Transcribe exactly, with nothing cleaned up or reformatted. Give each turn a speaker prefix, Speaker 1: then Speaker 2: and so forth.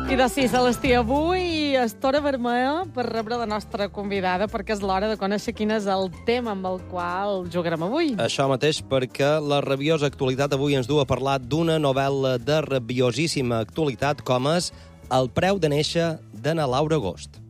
Speaker 1: I de sí, Celestí, avui és hora vermella per rebre la nostra convidada, perquè és l'hora de conèixer quin és el tema amb el qual jugarem avui.
Speaker 2: Això mateix, perquè la rabiosa actualitat avui ens du a parlar d'una novel·la de rabiosíssima actualitat com és El preu de néixer, d'Anna Laura Agost.